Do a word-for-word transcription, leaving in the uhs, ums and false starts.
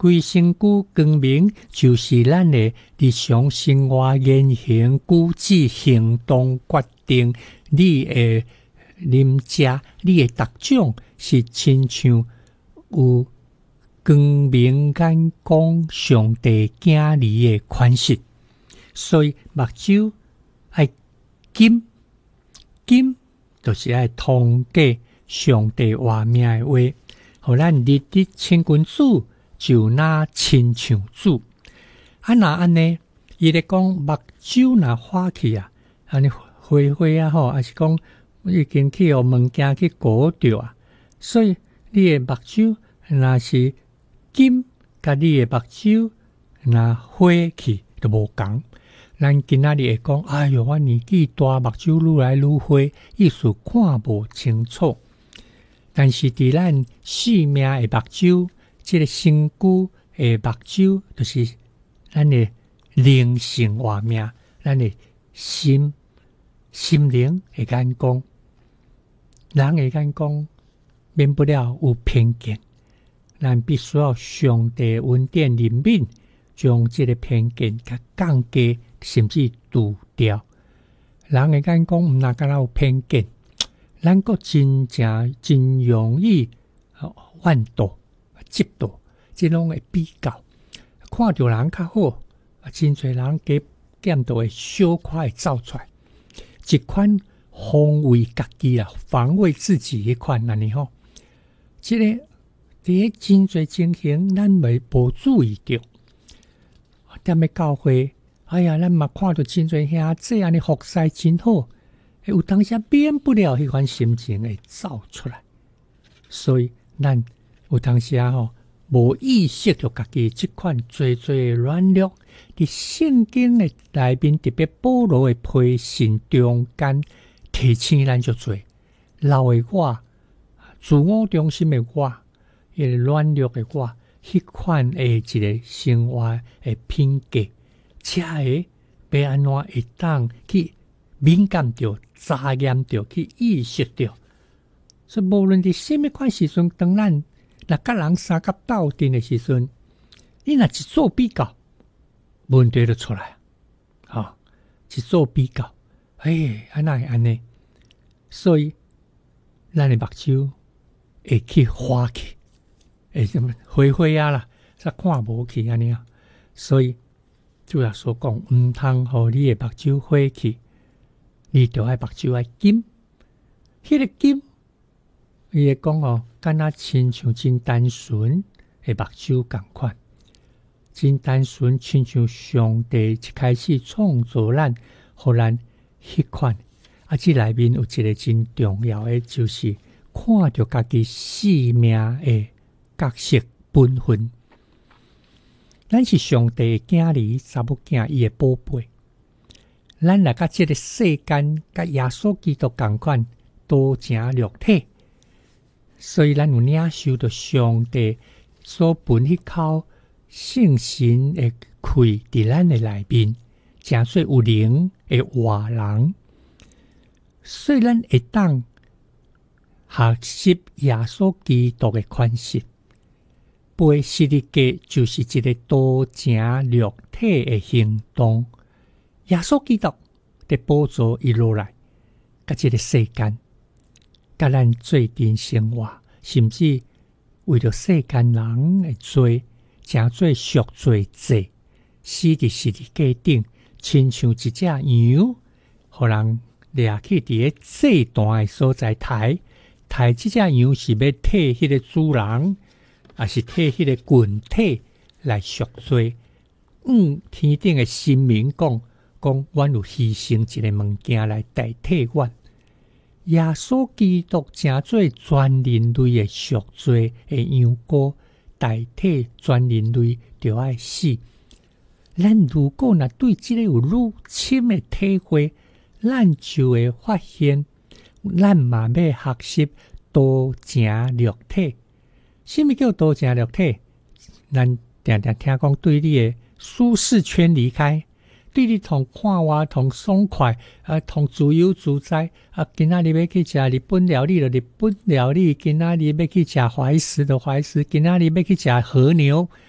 规身躯光明，就是咱的日常生活言行举止行动决定你的啉食，你的特种是亲像有光明眼光上帝囝儿的款式。所以目睭爱金金，就是爱通过上帝话命的话，互咱日日亲近主，就那亲像主。啊那安尼，伊咧讲目睭若花去啊，安尼花花啊吼，还是讲已经去互物件去裹着啊。所以你的目睭若是金，甲你的目睭若花去就无共。咱今仔日会讲，哎哟，我年纪大，目睭愈来愈花，意思看无清楚。但是伫咱生命的目睭，即、这个身躯的目睭，就是咱的灵性画面，咱的心心灵的眼光。人的眼光免不了有偏见，咱必须要上帝恩典怜悯，将这个偏见甲降低，甚至除掉。人的眼光毋那敢若有偏见，咱个真正真容易怨妒、嫉妒，即种的比较，看到人较好，真侪人加减都会小可走出来，一款防卫家己啊，防卫自己一款安尼吼。即、这个伫真侪情形，咱未无注意到。踮咧教会，哎呀，咱嘛看到真侪兄弟安尼服侍真好，有当时免不了迄款心情会走出来。所以咱有当时啊吼，无意识到家己即款最最软弱，伫圣经的内面，特别保罗的批信中间提醒咱足多老的我、自我中心的我、迄个软弱的我。迄款的一个生活的品格，才会被安怎会当去敏感到、查验到、去意识到。所以无论伫什么款时阵，当咱若甲人相甲斗阵的时阵，你若一做比较，问题就出来。好、哦，一做比较，哎，安那安尼，所以咱的目睭会去花去。诶，什么灰灰啊啦，煞看无去安尼啊，所以主要所讲，毋通互你的目睭花去，你着爱目睭爱金。迄、那个金，伊会讲哦，敢若亲像真单纯的目睭共款，真单纯，亲像上帝一开始创造咱，互咱迄款。啊，即内面有一个真重要的，就是看着家己生命的角色本分，咱是上帝的囝儿、查某囝，伊的宝贝。咱若甲即个世间，甲耶稣基督共款，多正肉体，所以咱有领受到上帝所分迄口圣神的开伫咱的内面，诚做有灵的活人。所以咱会当学习耶稣基督的款式。背十字架就是一个多正肉体的行动。耶稣基督的宝座一落来，甲这个世间，甲咱做阵生活，甚至为了世间人的罪，诚做赎罪祭，死伫十字架顶，亲像一只羊，互人掠去伫个祭坛的所在抬，抬这只羊是要替迄个主人。也是替迄个群体来赎罪。嗯，天顶的神明讲，讲阮有牺牲一个物件来代替阮。耶稣基督诚做全人类的赎罪的羊羔，代替全人类就要死。咱如果若对这个有愈深的体会，咱就会发现，咱嘛要学习多正肉体。什么叫多正肉体？咱常常听讲，对你的舒适圈离开，对你同看话同爽快，啊，同自由自在。啊，今仔日要去食日本料理就日本料理，今仔日要去食怀石的怀石，今仔日要去食和牛，